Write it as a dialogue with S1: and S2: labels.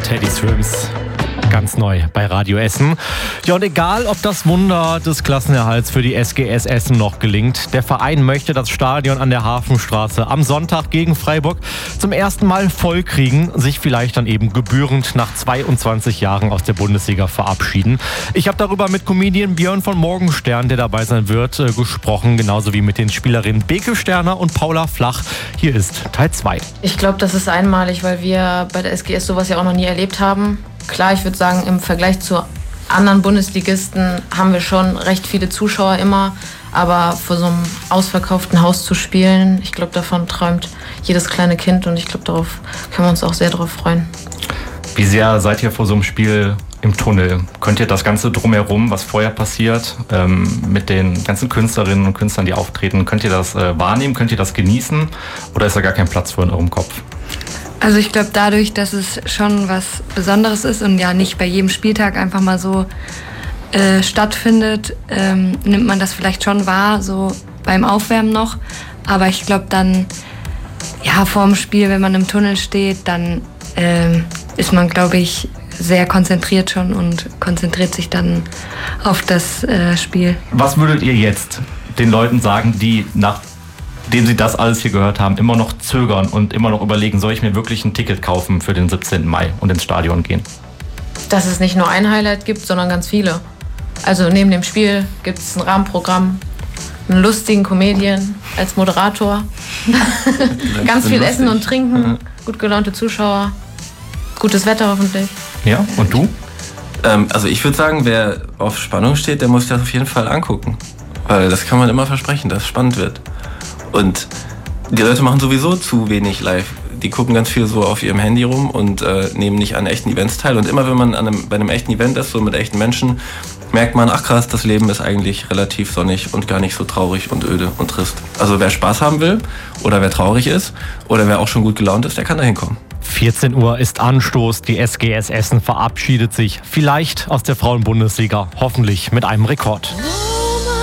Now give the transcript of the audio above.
S1: Teddy Swims. Ganz neu bei Radio Essen. Ja, und egal, ob das Wunder des Klassenerhalts für die SGS Essen noch gelingt, der Verein möchte das Stadion an der Hafenstraße am Sonntag gegen Freiburg zum ersten Mal voll kriegen, sich vielleicht dann eben gebührend nach 22 Jahren aus der Bundesliga verabschieden. Ich habe darüber mit Comedian Björn von Morgenstern, der dabei sein wird, gesprochen, genauso wie mit den Spielerinnen Beke Sterner und Paula Flach. Hier ist Teil 2.
S2: Ich glaube, das ist einmalig, weil wir bei der SGS sowas ja auch noch nie erlebt haben. Klar, ich würde sagen, im Vergleich zu anderen Bundesligisten haben wir schon recht viele Zuschauer immer. Aber vor so einem ausverkauften Haus zu spielen, ich glaube, davon träumt jedes kleine Kind. Und ich glaube, darauf können wir uns auch sehr darauf freuen.
S3: Wie sehr seid ihr vor so einem Spiel im Tunnel? Könnt ihr das Ganze drumherum, was vorher passiert, mit den ganzen Künstlerinnen und Künstlern, die auftreten, könnt ihr das wahrnehmen? Könnt ihr das genießen? Oder ist da gar kein Platz für in eurem Kopf?
S4: Also ich glaube, dadurch, dass es schon was Besonderes ist und ja nicht bei jedem Spieltag einfach mal so stattfindet, nimmt man das vielleicht schon wahr, so beim Aufwärmen noch. Aber ich glaube dann, ja, vor dem Spiel, wenn man im Tunnel steht, dann ist man, glaube ich, sehr konzentriert schon und konzentriert sich dann auf das Spiel.
S3: Was würdet ihr jetzt den Leuten sagen, die nachdem sie das alles hier gehört haben, immer noch zögern und immer noch überlegen, soll ich mir wirklich ein Ticket kaufen für den 17. Mai und ins Stadion gehen?
S2: Dass es nicht nur ein Highlight gibt, sondern ganz viele. Also neben dem Spiel gibt es ein Rahmenprogramm, einen lustigen Comedian als Moderator, ganz viel Essen und Trinken, gut gelaunte Zuschauer, gutes Wetter hoffentlich.
S3: Ja, und du?
S5: Also ich würde sagen, wer auf Spannung steht, der muss das auf jeden Fall angucken. Weil das kann man immer versprechen, dass es spannend wird. Und die Leute machen sowieso zu wenig live. Die gucken ganz viel so auf ihrem Handy rum und nehmen nicht an echten Events teil. Und immer wenn man bei einem echten Event ist, so mit echten Menschen, merkt man, ach krass, das Leben ist eigentlich relativ sonnig und gar nicht so traurig und öde und trist. Also wer Spaß haben will oder wer traurig ist oder wer auch schon gut gelaunt ist, der kann da hinkommen.
S1: 14 Uhr ist Anstoß. Die SGS Essen verabschiedet sich vielleicht aus der Frauenbundesliga, hoffentlich mit einem Rekord.